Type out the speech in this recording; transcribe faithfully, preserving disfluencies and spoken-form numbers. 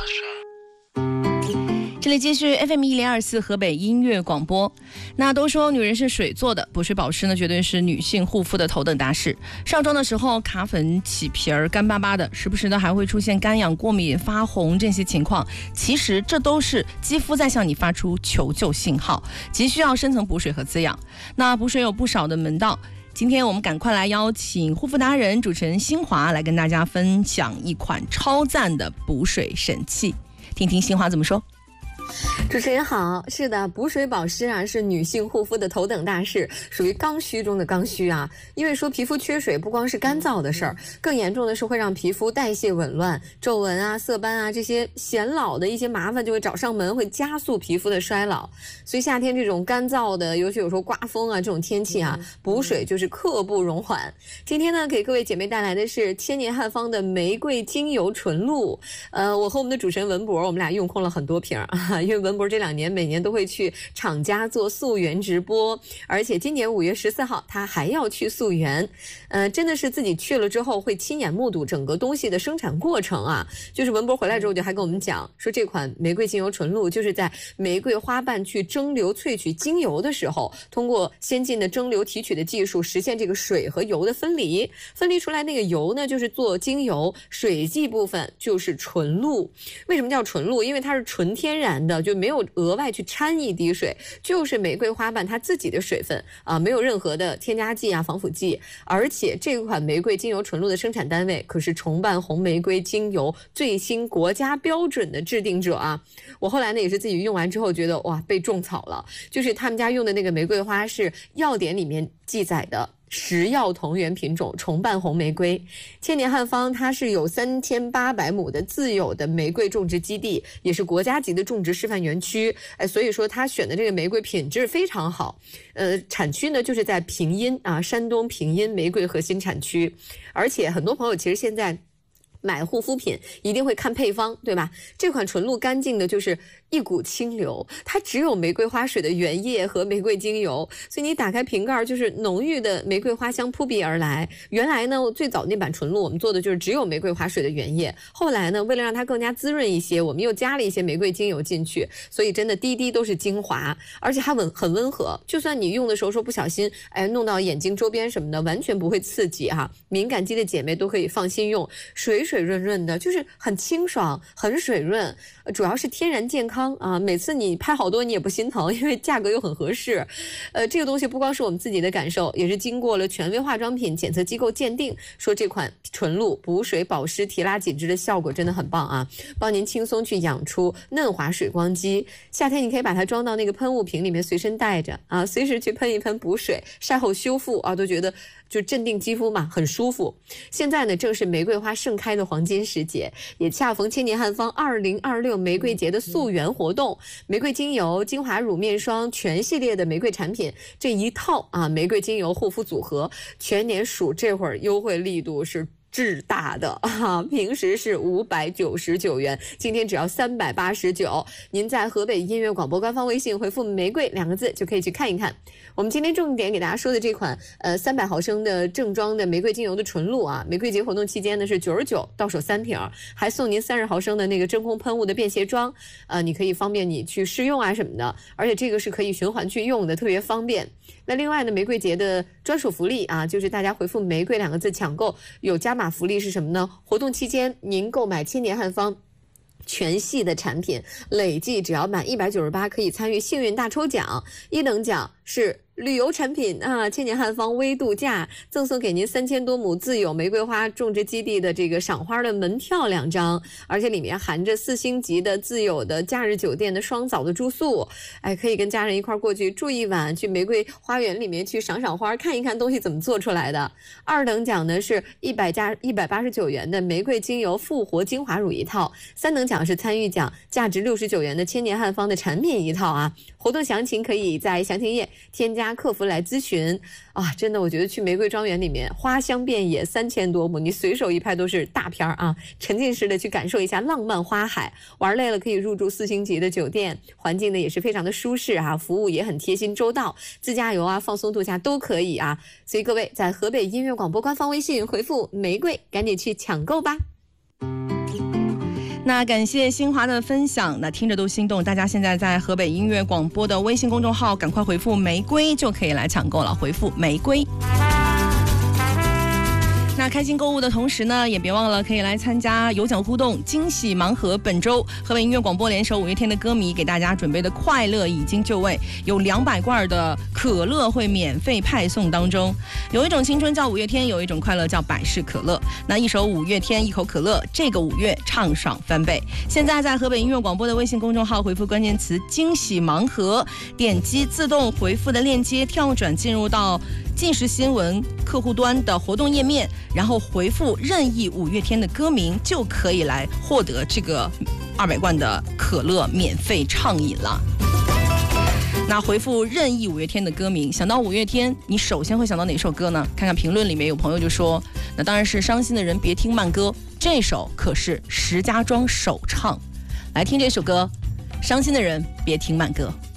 这里继续 F M 一零二四河北音乐广播。那都说女人是水做的，补水保湿呢，绝对是女性护肤的头等大事。上妆的时候卡粉起皮儿，干巴巴的，时不时的还会出现干痒、过敏、发红这些情况。其实这都是肌肤在向你发出求救信号，急需要深层补水和滋养。那补水有不少的门道。今天我们赶快来邀请护肤达人主持人新华来跟大家分享一款超赞的补水神器，听听新华怎么说。 主持人好，是的，补水保湿啊是女性护肤的头等大事，属于刚需中的刚需啊。因为说皮肤缺水不光是干燥的事儿，更严重的是会让皮肤代谢紊乱，皱纹啊、色斑啊这些显老的一些麻烦就会找上门，会加速皮肤的衰老。所以夏天这种干燥的，尤其有时候刮风啊这种天气啊，补水就是刻不容缓。今天呢，给各位姐妹带来的是千年汉方的玫瑰精油纯露。呃，我和我们的主持人文博，我们俩用空了很多瓶啊。因为文博这两年每年都会去厂家做溯源直播，而且今年五月十四号他还要去溯源，呃，真的是自己去了之后会亲眼目睹整个东西的生产过程啊。就是文博回来之后就还跟我们讲说，这款玫瑰精油纯露就是在玫瑰花瓣去蒸馏萃取精油的时候，通过先进的蒸馏提取的技术实现这个水和油的分离，分离出来那个油呢就是做精油，水剂部分就是纯露。为什么叫纯露？因为它是纯天然的，就没有额外去掺一滴水，就是玫瑰花瓣它自己的水分啊，没有任何的添加剂啊、防腐剂。而且这款玫瑰精油纯露的生产单位可是重瓣红玫瑰精油最新国家标准的制定者啊。我后来呢也是自己用完之后觉得哇，被种草了。就是他们家用的那个玫瑰花是药典里面记载的食药同源品种重瓣红玫瑰。千年汉方它是有三千八百亩的自有的玫瑰种植基地，也是国家级的种植示范园区。哎，所以说它选的这个玫瑰品质非常好。呃，产区呢就是在平阴啊，山东平阴玫瑰核心产区。而且很多朋友其实现在买护肤品一定会看配方，对吧？这款纯露干净的就是一股清流，它只有玫瑰花水的原液和玫瑰精油，所以你打开瓶盖就是浓郁的玫瑰花香扑鼻而来。原来呢，最早那版纯露我们做的就是只有玫瑰花水的原液，后来呢，为了让它更加滋润一些，我们又加了一些玫瑰精油进去，所以真的滴滴都是精华，而且它温很温和，就算你用的时候说不小心哎弄到眼睛周边什么的，完全不会刺激哈、啊。敏感肌的姐妹都可以放心用，水水润润的，就是很清爽，很水润，主要是天然健康啊！每次你拍好多你也不心疼，因为价格又很合适。呃，这个东西不光是我们自己的感受，也是经过了权威化妆品检测机构鉴定，说这款纯露补水保湿、提拉紧致的效果真的很棒啊，帮您轻松去养出嫩滑水光肌。夏天你可以把它装到那个喷雾瓶里面，随身带着啊，随时去喷一喷补水，晒后修复啊，都觉得就镇定肌肤嘛，很舒服。现在呢，正是玫瑰花盛开的黄金时节，也恰逢千年汉方二零二六玫瑰节的溯源活动，玫瑰精油、精华乳、面霜全系列的玫瑰产品这一套啊，玫瑰精油护肤组合，全年数这会儿优惠力度是巨大的啊！平时是五百九十九元，今天只要三百八十九。您在河北音乐广播官方微信回复玫瑰两个字就可以去看一看。我们今天重点给大家说的这款呃三百毫升的正装的玫瑰精油的纯露啊，玫瑰节活动期间呢是九十九，到手三瓶，还送您三十毫升的那个真空喷雾的便携装，呃，你可以方便你去试用啊什么的，而且这个是可以循环去用的，特别方便。那另外呢，玫瑰节的专属福利啊，就是大家回复玫瑰两个字抢购有加码福利是什么呢？活动期间您购买千年汉方全系的产品，累计只要满一百九十八可以参与幸运大抽奖，一等奖是旅游产品啊，千年汉方微度假赠送给您三千多亩自有玫瑰花种植基地的这个赏花的门票两张，而且里面含着四星级的自有的假日酒店的双早的住宿，哎，可以跟家人一块过去住一晚，去玫瑰花园里面去赏赏花，看一看东西怎么做出来的。二等奖呢是一百加一百八十九元的玫瑰精油复活精华乳一套，三等奖是参与奖价值六十九元的千年汉方的产品一套啊。活动详情可以在详情页添加客服来咨询啊！真的，我觉得去玫瑰庄园里面花香遍野，三千多亩，你随手一拍都是大片啊！沉浸式的去感受一下浪漫花海，玩累了可以入住四星级的酒店，环境呢也是非常的舒适啊，服务也很贴心周到，自驾游啊、放松度假都可以啊！所以各位在河北音乐广播官方微信回复玫瑰，赶紧去抢购吧。 那感谢新华的分享，那听着都心动。大家现在在河北音乐广播的微信公众号，赶快回复玫瑰就可以来抢购了，回复玫瑰。那开心购物的同时呢，也别忘了可以来参加有奖互动惊喜盲盒。本周河北音乐广播联手五月天的歌迷给大家准备的快乐已经就位，有两百罐的可乐会免费派送当中。有一种青春叫五月天，有一种快乐叫百事可乐。那一首五月天，一口可乐，这个五月畅爽翻倍。现在在河北音乐广播的微信公众号回复关键词惊喜盲盒，点击自动回复的链接，跳转进入到即时新闻客户端的活动页面，然后回复任意五月天的歌名，就可以来获得这个二百罐的可乐免费畅饮了。那回复任意五月天的歌名，想到五月天，你首先会想到哪首歌呢？看看评论里面有朋友就说，那当然是伤心的人别听慢歌，这首可是石家庄首唱。来听这首歌，伤心的人别听慢歌。